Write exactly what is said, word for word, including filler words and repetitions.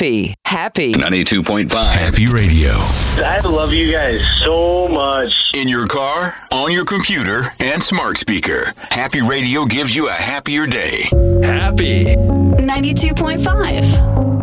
happy. Happy. ninety-two point five. Happy Radio. I love you guys so much. In your car, on your computer, and smart speaker. Happy Radio gives you a happier day. Happy. ninety-two point five.